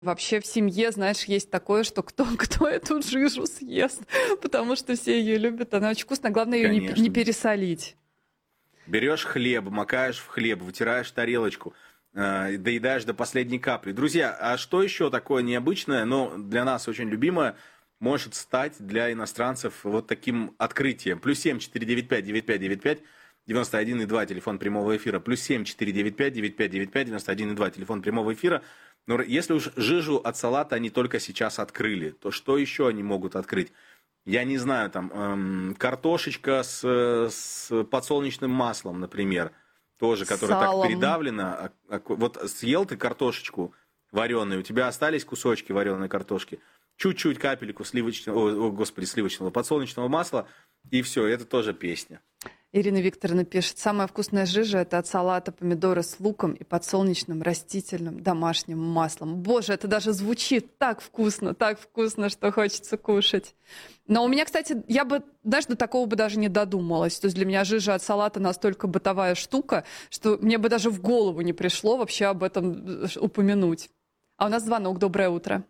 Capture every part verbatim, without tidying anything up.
Вообще в семье, знаешь, есть такое, что кто, кто эту жижу съест, потому что все ее любят, она очень вкусная, главное ее не, не пересолить. Берешь хлеб, макаешь в хлеб, вытираешь тарелочку, э, доедаешь до последней капли. Друзья, а что еще такое необычное, но для нас очень любимое, может стать для иностранцев вот таким открытием? Плюс семь четыре девять пять девять пять девять пять девяносто один и два, телефон прямого эфира. Плюс семь четыре девять пять девять пять девять пять девяносто один и два, телефон прямого эфира. Но если уж жижу от салата они только сейчас открыли, то что еще они могут открыть? Я не знаю, там, эм, картошечка с, с подсолнечным маслом, например, тоже, которая Салом. так передавлена. Вот съел ты картошечку вареную, у тебя остались кусочки вареной картошки, чуть-чуть капельку сливочного, о, о, господи, сливочного, подсолнечного масла, и все, это тоже песня. Ирина Викторовна пишет, самая вкусная жижа — это от салата помидоры с луком и подсолнечным растительным домашним маслом. Боже, это даже звучит так вкусно, так вкусно, что хочется кушать. Но у меня, кстати, я бы, знаешь, до такого бы даже не додумалась. То есть для меня жижа от салата настолько бытовая штука, что мне бы даже в голову не пришло вообще об этом упомянуть. А у нас звонок. Доброе утро.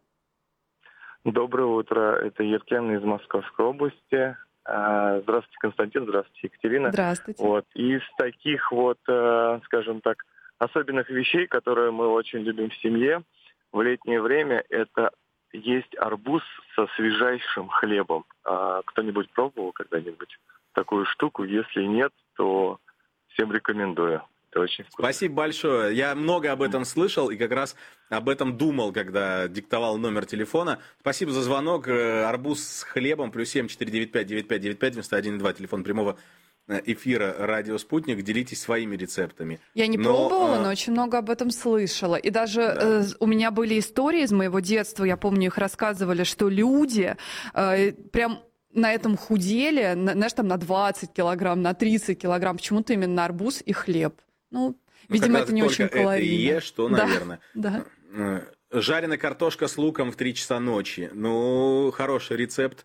Доброе утро. Это Евген из Московской области. Здравствуйте, Константин, здравствуйте, Екатерина. Здравствуйте. Вот. Из таких вот, скажем так, особенных вещей, которые мы очень любим в семье в летнее время, это есть арбуз со свежайшим хлебом. Кто-нибудь пробовал когда-нибудь такую штуку? Если нет, то всем рекомендую. Это очень вкусно. Спасибо большое. Я много об этом слышал и как раз об этом думал, когда диктовал номер телефона. Спасибо за звонок. Арбуз с хлебом, плюс семь четыре девять пять девять пять девять пять девяносто один и два, телефон прямого эфира «Радио Спутник». Делитесь своими рецептами. Я не но, пробовала, а... но очень много об этом слышала. И даже да. э, у меня были истории из моего детства, я помню, их рассказывали, что люди э, прям... на этом худели, на, знаешь, там на двадцать килограмм, на тридцать килограмм, почему-то именно на арбуз и хлеб. Ну, ну видимо, это не очень калорийно. Это и ешь, то, наверное. Да, да. Жареная картошка с луком в три часа ночи. Ну, хороший рецепт.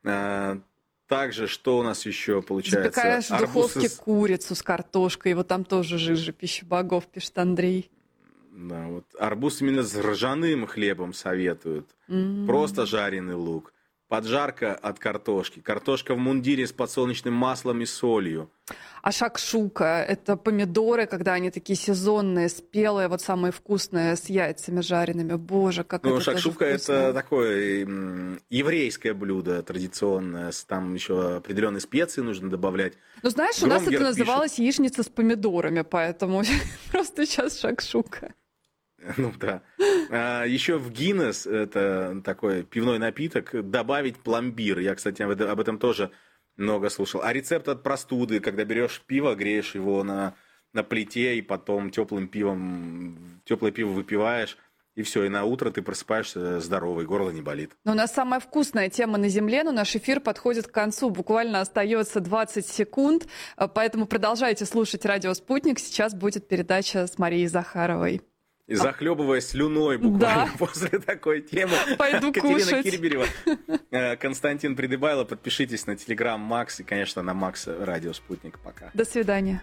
Также, что у нас еще получается? Запекаешь в духовке из... курицу с картошкой, вот там тоже жижа, пища богов, пишет Андрей. Да, вот арбуз именно с ржаным хлебом советуют. Mm-hmm. Просто жареный лук. Поджарка от картошки. Картошка в мундире с подсолнечным маслом и солью. А шакшука — это помидоры, когда они такие сезонные, спелые, вот самые вкусные, с яйцами жареными. Боже, как ну, это шакшука — вкусно. это такое м, еврейское блюдо традиционное. Там еще определенные специи нужно добавлять. Ну, знаешь, Громгер у нас это называлось пишет. яичница с помидорами, поэтому просто сейчас шакшука. Ну да. А, еще в Гиннес, это такой пивной напиток, добавить пломбир. Я, кстати, об этом, об этом тоже много слушал. А рецепт от простуды, когда берешь пиво, греешь его на, на плите, и потом теплым пивом, теплое пиво выпиваешь, и все, и на утро ты просыпаешься здоровый, горло не болит. Но у нас самая вкусная тема на Земле, но наш эфир подходит к концу. Буквально остается двадцать секунд, поэтому продолжайте слушать «Радио Спутник». Сейчас будет передача с Марией Захаровой. И захлебываясь слюной буквально да. после такой темы. Пойду Катерина кушать. Кирберева, Константин Придыбайло. Подпишитесь на Телеграм Макс и, конечно, на Макс Радио Спутник. Пока. До свидания.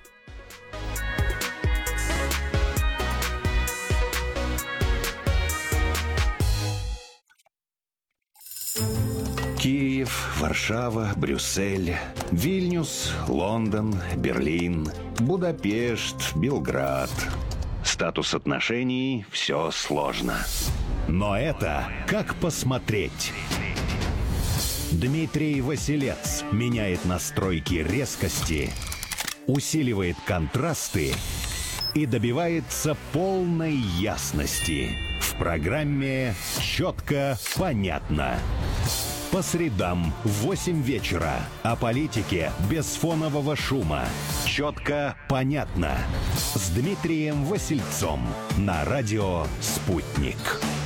Киев, Варшава, Брюссель, Вильнюс, Лондон, Берлин, Будапешт, Белград. Статус отношений – все сложно. Но это как посмотреть. Дмитрий Василец меняет настройки резкости, усиливает контрасты и добивается полной ясности. В программе «Четко, понятно». По средам в восемь вечера. О политике без фонового шума. Четко, понятно. С Дмитрием Васильцом на радио «Спутник».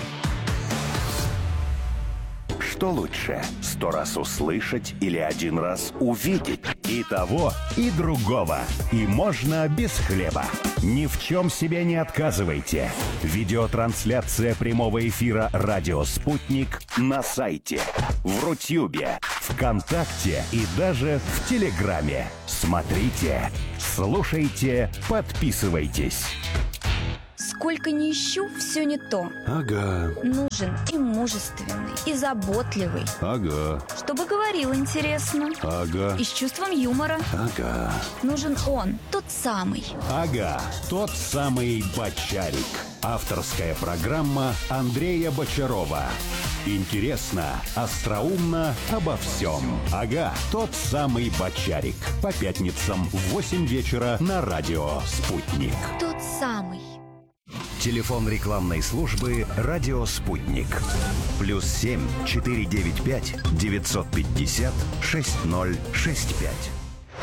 Что лучше, сто раз услышать или один раз увидеть? И того, и другого. И можно без хлеба. Ни в чем себе не отказывайте. Видеотрансляция прямого эфира «Радио Спутник» на сайте, в Рутюбе, ВКонтакте и даже в Телеграме. Смотрите, слушайте, подписывайтесь. Сколько ни ищу, все не то. Ага, Нужен и мужественный, и заботливый, ага, чтобы говорил интересно, ага, и с чувством юмора. ага. Нужен он, тот самый. Ага, тот самый Бочарик. Авторская программа Андрея Бочарова. Интересно, остроумно, обо всем. Ага, тот самый Бочарик. По пятницам в восемь вечера на радио «Спутник». Тот самый. Телефон рекламной службы «Радио Спутник». Плюс семь четыре девять пять девятьсот пятьдесят шесть ноль шесть пять.